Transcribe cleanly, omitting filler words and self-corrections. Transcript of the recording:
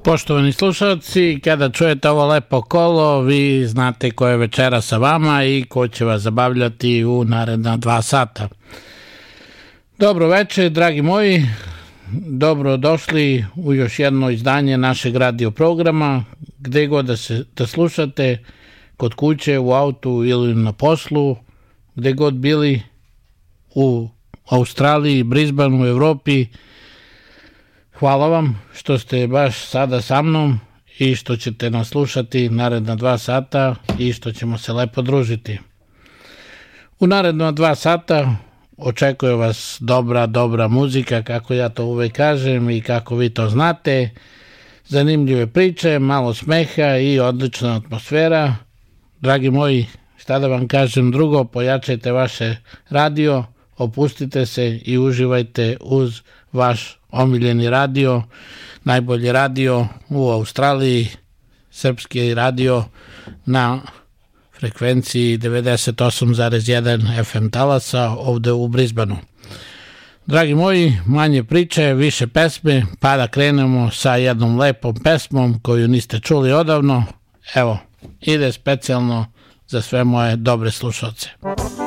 Poštovani slušalci, kada čujete ovo lepo kolo, vi znate ko je večera sa vama i ko će vas zabavljati u naredna 2 sata. Dobro večer, dragi moji, dobro došli u još jedno izdanje našeg radio programa, gde god da slušate, kod kuće, u autu ili na poslu, gde god bili u Australiji, Brisbaneu, u Evropi. Hvala vam što ste baš sada sa mnom i što ćete nas slušati naredna 2 sata i što ćemo se lepo družiti. U naredna 2 sata očekuje vas dobra muzika, kako ja to uvek kažem i kako vi to znate, zanimljive priče, malo smeha i odlična atmosfera. Dragi moji, šta da vam kažem drugo, pojačajte vaše radio, opustite se i uživajte uz vaš omiljeni radio, najbolji radio u Australiji, srpski radio na frekvenciji 98,1 FM talasa ovde u Brisbaneu. Dragi moji, manje priče, više pesme, pa da krenemo sa jednom lepom pesmom koju niste čuli odavno. Evo, ide specijalno za sve moje dobre slušalce.